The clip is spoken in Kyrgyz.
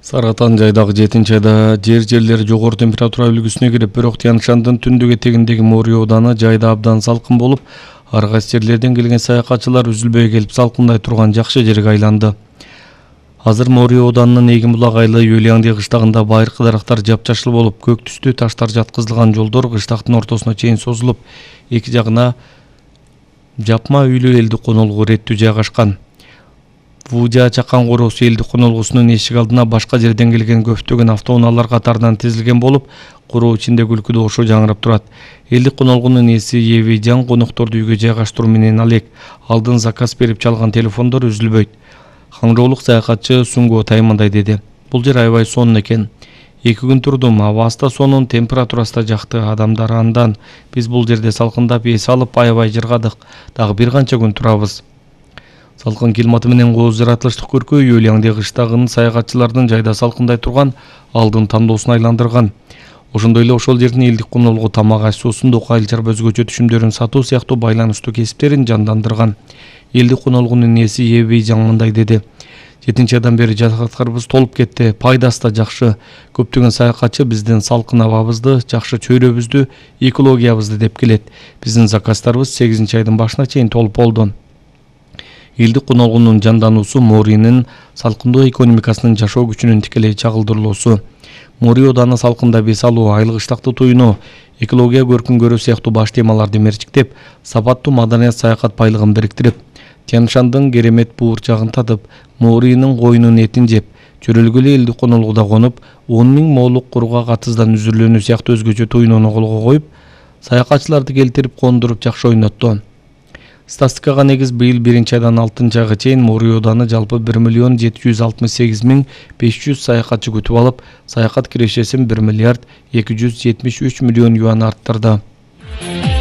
Сарыатан жайдагы 7-айда жерлери жогору температура үлгүсүнө кирип, бирок Тянь-Шандын түндүк этегиндеги Мори ооданы жайда абдан салкын болуп, ар кайсы жерлерден келген саякатчылар үзүлбөй келип салкындай турган жакшы жерге айланды. Азыр Мори ооданынын Эгин булак айлы Юлиаңди кыштагында байыркы дарактар жапжашыл болуп, көк түстүү таштар жаткызылган жолдор кыштактын ортосуна чейин созулуп, эки жагына жапма үйлүү элдик конолгу реттүү жайгашкан. Вужа чакан короосу элдик конолгусунун эшик алдына башка жерден келген көптөгөн автоунаалар катарынан тизилген болуп, короо ичиндеги күлкү добушу жаңырап турат. Элдик конолгунун ээси Еви Жан конокторду үйгө жайгаштыруу менен алек. Алдын заказ берип чалган телефондор үзүлбөйт. Хаңжоолук саякатчы Сунго Таймандай деди. Бул жер аябай сонун экен. 2 күн турдум, абаста сонун, температурасы да жакты, адамдар андан. Биз бул жерде салкындап эс алып аябай жыргадык. Дагы бир канча күн турабыз. Салкын климаты менен кооз жаратылыштык көркөө Юлиаңди кыштагын саякатчылардын жайда салкындай турган алдын тандоосуна айландырган. Ошондой эле ошол жердин элдик конолгу тамак аш, суусундук, айыл-чарба өзгөчө түшүмдөрүн сатуу сыяктуу байланыштуу кесиптерин жандандырган. Элдик конолгунун ээси Еби Жан мындай деди. 7-айдан бери жатактарыбыз толуп кетти, пайдасы да жакшы. Көптөгөн саякатчы биздин салкын абабызды, жакшы чөйрөбүздү, экологиябызды деп келет. Биздин заказдарыбыз 8-айдын башына чейин толуп болду. Элдик конолгунун жандануусу Моринин салкындоо экономикасынын жашоо күчүнүн тикелей чагылдырылуусу. Мори ооданы салкындап эс алуу, айыл кыштакты туюнуу, экология көркүн көрүү сыяктуу баш темаларды мерчиктеп, сапаттуу маданият саякат байлыгын бириктирип, Тянь-Шандын керемет буур жагын татып, Моринин коюнун этин жеп, чөрөлгүлө элдик конолгуда конуп, 10 000 моолук курга катыздан үзүрлөнүү сыяктуу өзгөчө туюнууну колго коюп, саякатчыларды келтирип кондуруп жакшы ойнотту. Статистикага негиз быйыл 1-айдан 6-айга чейин Мори ооданы жалпы 1 768 500 саякатчы күтүп алып, саякат кирешесин 1 273 миллион юан арттырды.